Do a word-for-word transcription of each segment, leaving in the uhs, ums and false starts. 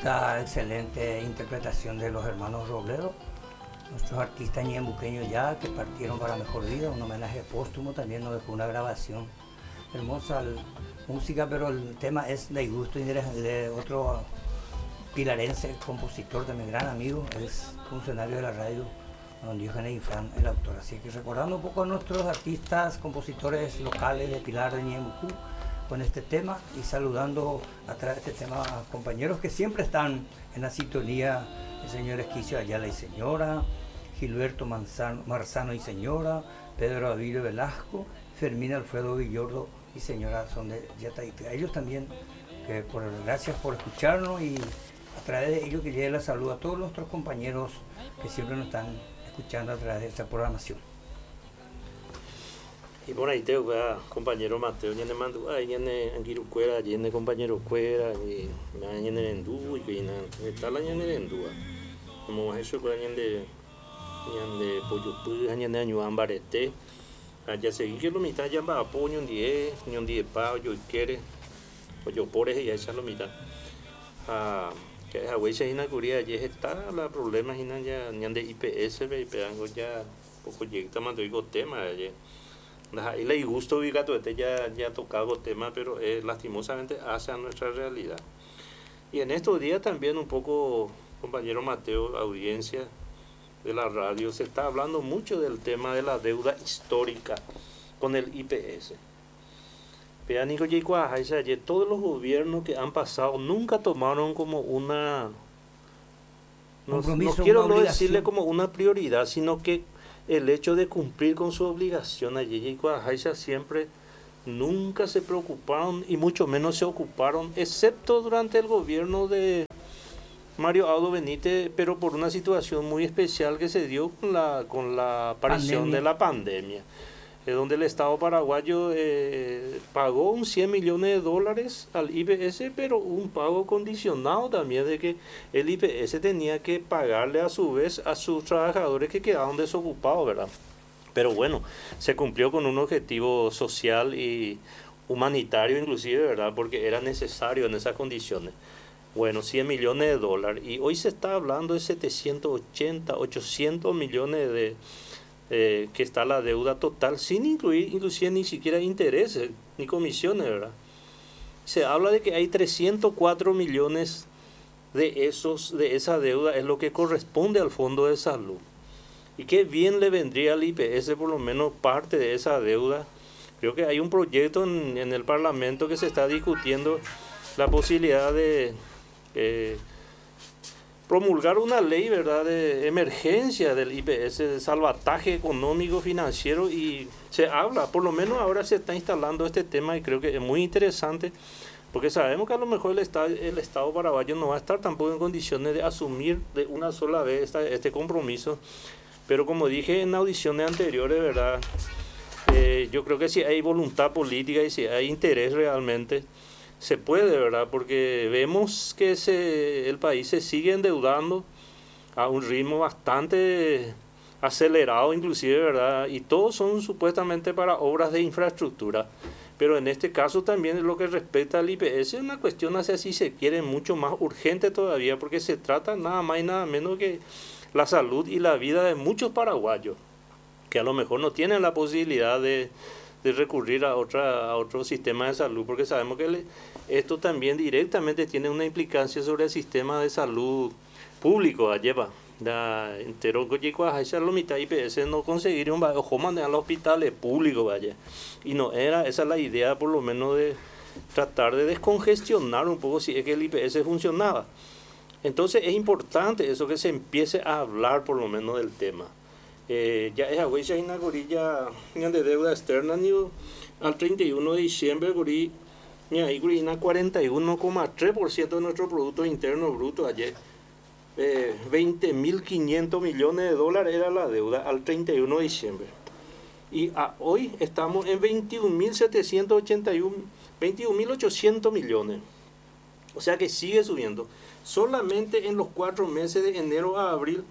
esta excelente interpretación de los hermanos Robledo, nuestros artistas ñembuqueños ya que partieron para mejor vida, un homenaje póstumo, también nos dejó una grabación hermosa música, pero el tema es de gusto y de otro pilarense, compositor, también gran amigo, es funcionario de la radio, don Diógenes Ifán, el autor. Así que recordando un poco a nuestros artistas, compositores locales de Pilar de Ñembucú con este tema y saludando a través de este tema a compañeros que siempre están en la sintonía, el señor Esquicio Ayala y señora, Gilberto Manzano, Marzano y señora, Pedro Avilio Velasco, Fermín Alfredo Villordo y señora son de Yataite. A ellos también, que por, gracias por escucharnos y a través de ellos que llegue la salud a todos nuestros compañeros que siempre nos están escuchando a través de esta programación. Y por ahí tengo a compañero Mateo, ya le mando, ay, ya le anquiru cuera, ya le compañero cuera, y me ya le vendú, y que está la ya le vendú. Como eso, pues ya le, ya le pollo pu, ya le año ambarete. Ya seguí que lo mitad ya va a poño un día, un día pa, yo quiere, o yo por eso ya esa lo mitad. Ah, que a veces en la curia ya está la problema ya ya de I P S, ve, pero ya poco llega más digo tema ya. Y le gusto ubicar este ya ya tocado tema, pero eh, lastimosamente hace a nuestra realidad. Y en estos días también un poco, compañero Mateo, audiencia de la radio, se está hablando mucho del tema de la deuda histórica con el I P S. Vean, Nico Ayer, todos los gobiernos que han pasado nunca tomaron como una, no, no quiero no decirle como una prioridad, sino que el hecho de cumplir con su obligación allí siempre nunca se preocuparon y mucho menos se ocuparon, excepto durante el gobierno de Mario Audo Benítez, pero por una situación muy especial que se dio con la, con la aparición pandemia. de la pandemia, eh, donde el Estado paraguayo eh, pagó un cien millones de dólares al I P S, pero un pago condicionado también de que el I P S tenía que pagarle a su vez a sus trabajadores que quedaron desocupados, ¿verdad? Pero bueno, se cumplió con un objetivo social y humanitario inclusive, ¿verdad? Porque era necesario en esas condiciones. Bueno, cien millones de dólares. Y hoy se está hablando de setecientos ochenta, ochocientos millones de eh, que está la deuda total, sin incluir inclusive ni siquiera intereses ni comisiones, ¿verdad? Se habla de que hay trescientos cuatro millones de esos de esa deuda, es lo que corresponde al Fondo de Salud. Y qué bien le vendría al I P S por lo menos parte de esa deuda. Creo que hay un proyecto en, en el Parlamento que se está discutiendo la posibilidad de Eh, promulgar una ley, ¿verdad?, de emergencia del I P S, de salvataje económico financiero, y se habla, por lo menos ahora se está instalando este tema y creo que es muy interesante porque sabemos que a lo mejor el Estado, el Estado paraguayo no va a estar tampoco en condiciones de asumir de una sola vez esta, este compromiso, pero como dije en audiciones anteriores, ¿verdad?, eh, yo creo que si hay voluntad política y si hay interés realmente se puede, ¿verdad? Porque vemos que se, el país se sigue endeudando a un ritmo bastante acelerado inclusive, ¿verdad? Y todos son supuestamente para obras de infraestructura. Pero en este caso también es lo que respecta al I P S, es una cuestión así, si se quiere, mucho más urgente todavía, porque se trata nada más y nada menos que la salud y la vida de muchos paraguayos, que a lo mejor no tienen la posibilidad de de recurrir a otra a otro sistema de salud, porque sabemos que le, esto también directamente tiene una implicancia sobre el sistema de salud público. Lleva la entero que a la mitad I P S no conseguir un ojo mandar a los hospitales públicos, vaya, y no era esa la idea, por lo menos, de tratar de descongestionar un poco si es que el I P S funcionaba. Entonces es importante eso, que se empiece a hablar por lo menos del tema. Eh, ya es a huella en la gorilla de deuda externa ni al treinta y uno de diciembre gorí ni ahí gorí en cuarenta y uno coma tres por ciento de nuestro producto interno bruto. Ayer eh, veinte mil quinientos millones de dólares era la deuda al treinta y uno de diciembre, y a hoy estamos en veintiún mil setecientos ochenta y uno, veintiún mil ochocientos millones, o sea que sigue subiendo. Solamente en los cuatro meses de enero a abril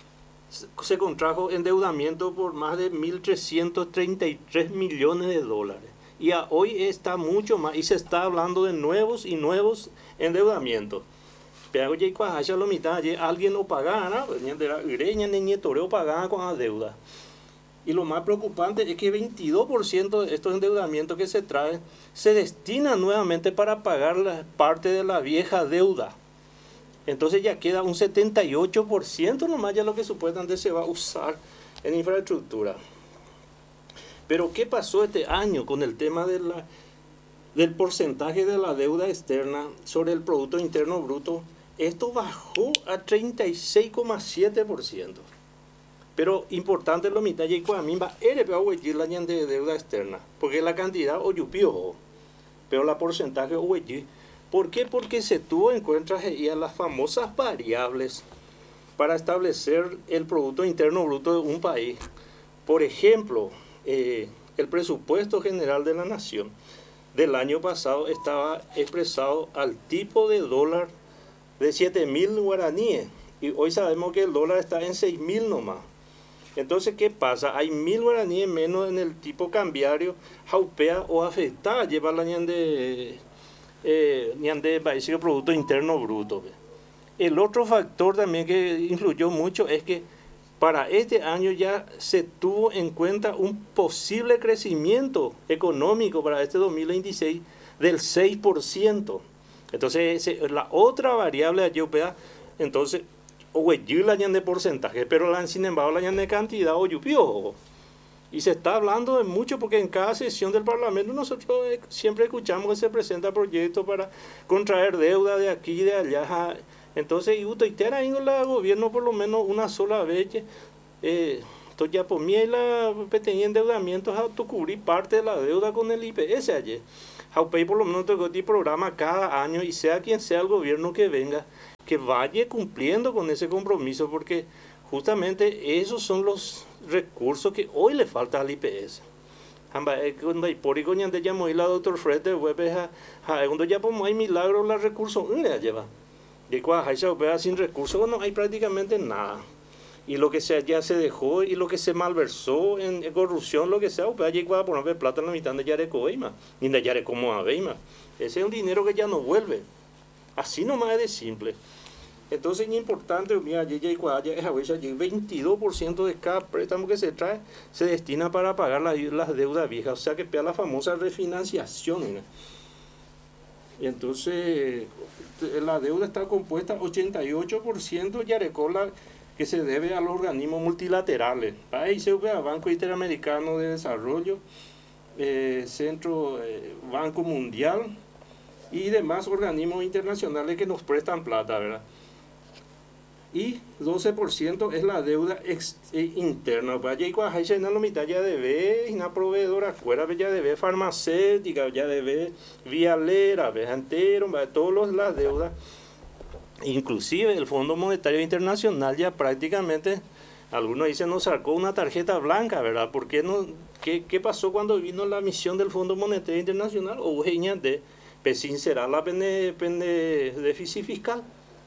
se contrajo endeudamiento por más de mil trescientos treinta y tres millones de dólares. Y a hoy está mucho más y se está hablando de nuevos y nuevos endeudamientos. Pero ya cuando haya la mitad, alguien lo paga, Ireña ni toreo paga con la deuda. Y lo más preocupante es que veintidós por ciento de estos endeudamientos que se traen se destinan nuevamente para pagar la parte de la vieja deuda. Entonces ya queda un setenta y ocho por ciento nomás ya lo que supuestamente se va a usar en infraestructura. Pero ¿qué pasó este año con el tema de la, del porcentaje de la deuda externa sobre el Producto Interno Bruto? Esto bajó a treinta y seis coma siete por ciento. Pero importante lo mitad y a mí va a la de deuda externa, porque la cantidad o yupió, pero la porcentaje o ¿por qué? Porque se tuvo en cuenta ya las famosas variables para establecer el Producto Interno Bruto de un país. Por ejemplo, eh, el presupuesto general de la nación del año pasado estaba expresado al tipo de dólar de siete mil guaraníes y hoy sabemos que el dólar está en seis mil nomás. Entonces, ¿qué pasa? Hay mil guaraníes menos en el tipo cambiario, jaupea o afectada, lleva la ñande, eh, ñande, parece que Producto Interno Bruto. El otro factor también que influyó mucho es que para este año ya se tuvo en cuenta un posible crecimiento económico para este dos mil veintiséis del seis por ciento. Entonces, la otra variable de jaupea, entonces, o la de porcentaje, pero la, sin embargo la de cantidad o yupió. Y se está hablando de mucho porque en cada sesión del Parlamento nosotros siempre escuchamos que se presenta proyectos para contraer deuda de aquí y de allá. Entonces, y usted ha ido al gobierno por lo menos una sola vez. Eh, entonces ya por mí la tenía endeudamientos a cubrir parte de la deuda con el I P S ayer. Jaupey por lo menos tengo este programa cada año y sea quien sea el gobierno que venga, que vaya cumpliendo con ese compromiso, porque justamente esos son los recursos que hoy le falta al I P S. Cuando hay por y ya llamo y la doctor Fred de web cuando ya como hay milagros los recursos le lleva de cuando hay sin recursos no hay prácticamente nada, y lo que se, ya se dejó y lo que se malversó en, en corrupción, lo que sea, pues allí va a poner plata en la mitad de Yareco Eima, ni de Yareco Moabeima. Ese es un dinero que ya no vuelve. Así nomás es de simple. Entonces es importante, mira, el veintidós por ciento de cada préstamo que se trae se destina para pagar la, las deudas viejas, o sea que pega la famosa refinanciación. ¿no? Y entonces la deuda está compuesta ochenta y ocho por ciento Yarecola que se debe a los organismos multilaterales, país, Banco Interamericano de Desarrollo, eh, Centro eh, Banco Mundial y demás organismos internacionales que nos prestan plata, ¿verdad? Y doce por ciento es la deuda ex, eh, interna. Vaya y cuando hay la mitad ya debe una proveedora, fuera ya debe farmacéutica, ya debe vialera, veja entero, todas las deudas. Inclusive el Fondo Monetario Internacional ya prácticamente, algunos dicen, nos sacó una tarjeta blanca, ¿verdad? ¿Por qué, no, qué, qué pasó cuando vino la misión del Fondo Monetario Internacional? O de sincerar la pende, pende déficit fiscal,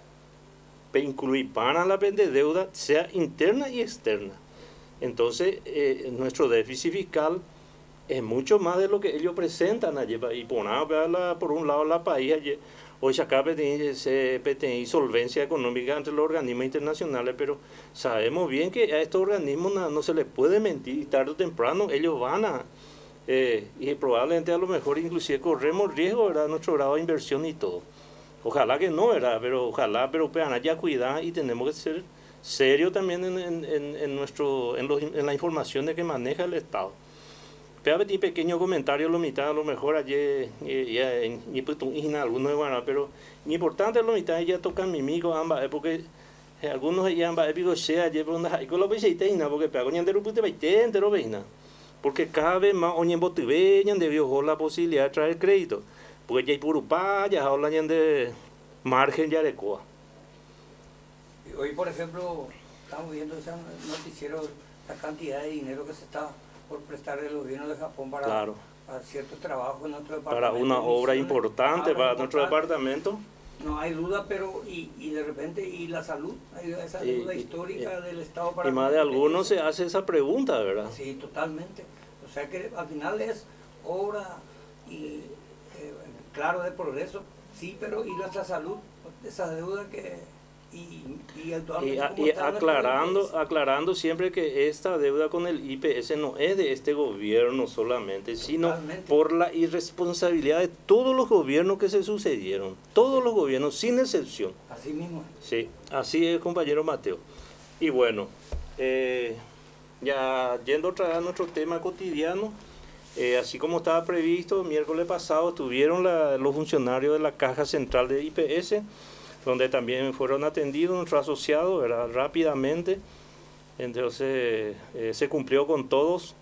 incluir para la pende deuda, sea interna y externa. Entonces, eh, nuestro déficit fiscal es mucho más de lo que ellos presentan allí. Y por, una, por un lado, la país allí, hoy acá tiene solvencia económica entre los organismos internacionales, pero sabemos bien que a estos organismos no, no se les puede mentir, tarde o temprano ellos van a, eh, y probablemente a lo mejor inclusive corremos riesgo, ¿verdad? Nuestro grado de inversión y todo. Ojalá que no, ¿verdad? Pero ojalá, pero pues ya cuidar y tenemos que ser serios también en, en, en, en, nuestro, en, los, en la información de que maneja el Estado. Pero un pequeño comentario, lo mitad, a lo mejor ayer, ya ni pues un algunos de bueno, pero importante lo mitad ya tocan mi amigo ambas, porque algunos ya ambas épicos sea ayer por una hay con la peseiteina, porque pego ni entero pute veinte entero veina, porque cada vez más oñen botiveñan debió la posibilidad de traer crédito, porque ya hay puro pa, ya hablan de margen ya de coa. Hoy, por ejemplo, estamos viendo ese noticiero, la cantidad de dinero que se está por prestar el gobierno de Japón para, claro. para ciertos trabajos en nuestro departamento. Para una obra importante para importante. Nuestro departamento. No hay duda, pero y, y de repente, y la salud, hay esa deuda y, histórica y, del Estado para... Y más de algunos se hace esa pregunta, ¿verdad? Sí, totalmente. O sea que al final es obra, y eh, claro, de progreso, Sí, pero ¿y nuestra salud? Esa deuda que... Y, y, Y, actualmente, a- ¿cómo y está nuestro aclarando, I P S? aclarando siempre que esta deuda con el I P S no es de este gobierno solamente, sino Totalmente. por la irresponsabilidad de todos los gobiernos que se sucedieron, todos los gobiernos sin excepción. Así mismo. Sí, así es, compañero Mateo. Y bueno, eh, ya yendo otra vez a nuestro tema cotidiano, eh, así como estaba previsto, miércoles pasado estuvieron la- los funcionarios de la Caja Central de I P S, donde también fueron atendidos nuestros asociados, ¿verdad? Rápidamente. Entonces eh, se cumplió con todos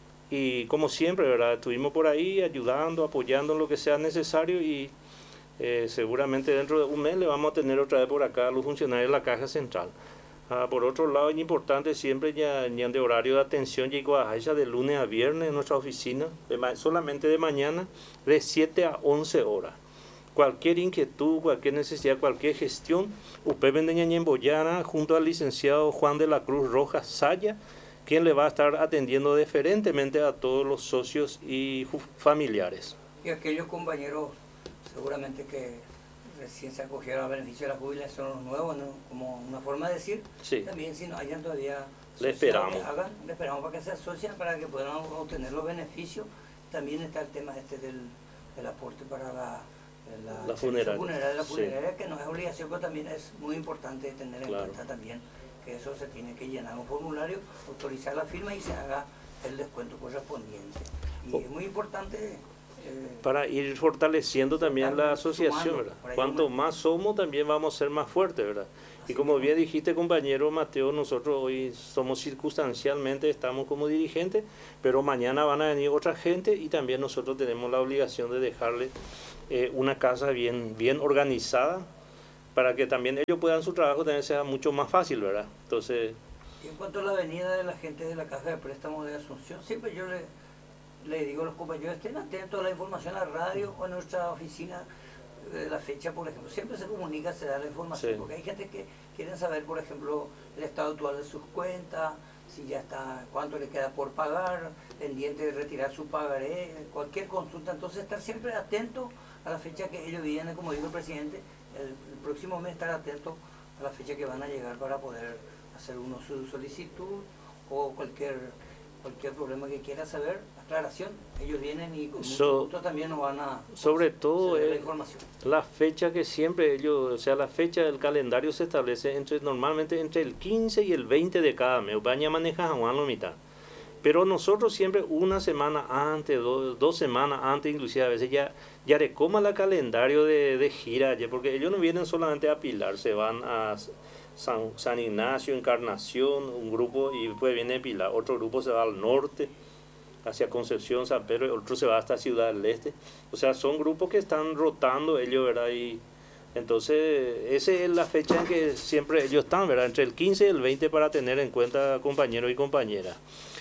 y como siempre, ¿verdad? Estuvimos por ahí ayudando, apoyando en lo que sea necesario y eh, seguramente dentro de un mes le vamos a tener otra vez por acá a los funcionarios de la Caja Central. Ah, por otro lado, es importante siempre ya, ya de horario de atención, llegó a ella de lunes a viernes en nuestra oficina, de ma- solamente de mañana, de siete a once horas. Cualquier inquietud, cualquier necesidad, cualquier gestión, usted vende en Boyana junto al licenciado Juan de la Cruz Rojas Saya, quien le va a estar atendiendo deferentemente a todos los socios y fu- familiares. Y aquellos compañeros seguramente que recién se acogieron al beneficio de la jubilación, los nuevos, ¿no? Como una forma de decir, Sí. también si no hayan todavía Le esperamos. que hagan, le esperamos para que se asocien, para que puedan obtener los beneficios. También está el tema este del, del aporte para la, la, La funeraria. funeraria, la Sí. funeraria, que no es obligación, pero también es muy importante tener en Claro. cuenta también que eso se tiene que llenar un formulario, autorizar la firma y se haga el descuento correspondiente. Y Oh. es muy importante... eh, Para ir fortaleciendo también la asociación, Sumando, ¿verdad? por ahí Cuanto sumando. más somos, también vamos a ser más fuertes, ¿verdad? Y Así como mismo. bien dijiste, compañero Mateo, nosotros hoy somos circunstancialmente, estamos como dirigentes, pero mañana van a venir otra gente y también nosotros tenemos la obligación de dejarle eh, una casa bien, bien organizada para que también ellos puedan su trabajo también sea mucho más fácil, ¿verdad? Entonces, Y en cuanto a la venida de la gente de la Caja de Préstamos de Asunción, siempre yo le, le digo a los compañeros, estén atentos a la información a la radio o en nuestra oficina de la fecha, por ejemplo. Siempre se comunica, se da la información, Sí. porque hay gente que quieren saber, por ejemplo, el estado actual de sus cuentas, si ya está, cuánto le queda por pagar, pendiente de retirar su pagaré, cualquier consulta. Entonces, estar siempre atento a la fecha que ellos vienen, como dijo el presidente, el, el próximo mes estar atento a la fecha que van a llegar para poder hacer uno su solicitud o cualquier cualquier problema que quiera saber, aclaración, ellos vienen y con mucho So- gusto también nos van a sobre todo ceder la eh, información. la fecha que siempre ellos, o sea, la fecha del calendario se establece entre normalmente entre el quince y el veinte de cada mes. Baña maneja Juan la mitad. Pero nosotros siempre una semana antes, dos, dos semanas antes, inclusive a veces ya, ya recoma el calendario de, de gira, ya, porque ellos no vienen solamente a Pilar, se van a San, San Ignacio, Encarnación, un grupo, y después viene Pilar, otro grupo se va al norte, hacia Concepción, San Pedro, y otro se va hasta Ciudad del Este. O sea, son grupos que están rotando ellos, ¿verdad? Y entonces, esa es la fecha en que siempre ellos están, ¿verdad? Entre el quince y el veinte para tener en cuenta compañeros y compañeras.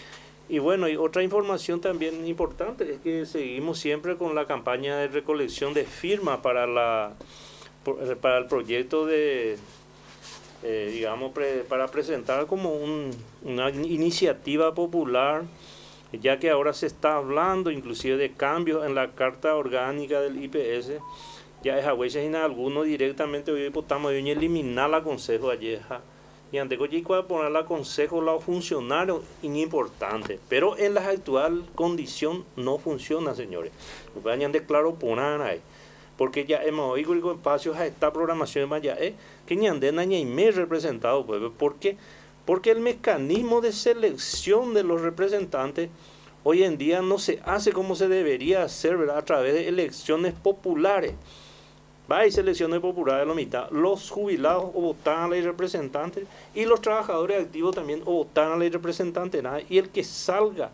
Y bueno, y otra información también importante es que seguimos siempre con la campaña de recolección de firmas para, la, por- para el proyecto de, eh, digamos, pre- para presentar como un- una iniciativa popular, ya que ahora se está hablando inclusive de cambios en la carta orgánica del I P S. Ya es a veces en algunos directamente hoy votamos en eliminar la consejo ayer. Y antes que yo poner la consejo los funcionarios importante, pero en la actual condición no funciona, señores. Vayan de claro poner ahí, porque ya hemos oído el espacio a esta programación más ya es que ni anden ni me representado, pues, porque porque el mecanismo de selección de los representantes hoy en día no se hace como se debería hacer, ¿verdad? A través de elecciones populares. Va y selecciones populares la mitad. Los jubilados o votan a la representante y los trabajadores activos también o votan a la representante. ¿Nada? Y el que salga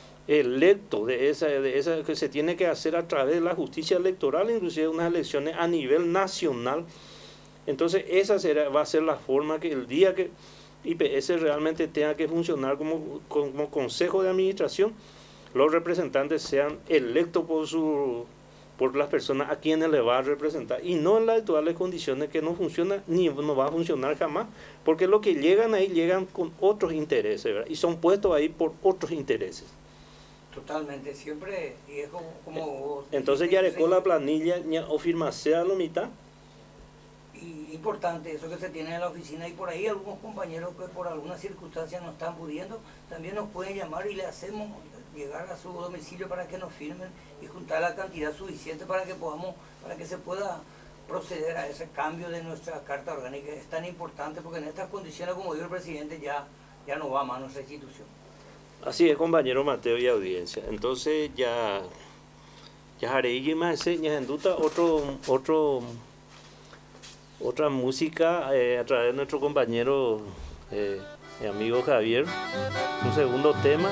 electo de esa, de esa que se tiene que hacer a través de la justicia electoral, inclusive unas elecciones a nivel nacional. Entonces esa será, va a ser la forma que el día que I P S realmente tenga que funcionar como, como consejo de administración, los representantes sean electos por su por las personas a quienes le va a representar y no en las actuales condiciones que no funciona ni no va a funcionar jamás, porque los que llegan ahí llegan con otros intereses, ¿verdad? Y son puestos ahí por otros intereses. Totalmente, siempre, y es como, como vos Entonces dijiste, ya recó la planilla ña, o firmase a la mitad. y importante eso que se tiene en la oficina, y por ahí algunos compañeros que por alguna circunstancia no están pudiendo, también nos pueden llamar y le hacemos llegar a su domicilio para que nos firmen y juntar la cantidad suficiente para que podamos, para que se pueda proceder a ese cambio de nuestra carta orgánica. Es tan importante porque en estas condiciones, como dijo el presidente, ya, ya no va más nuestra institución. Así es, compañero Mateo y audiencia. Entonces ya ya haré más señas en duda otro otro otra música eh, a través de nuestro compañero eh, mi amigo Javier, un segundo tema.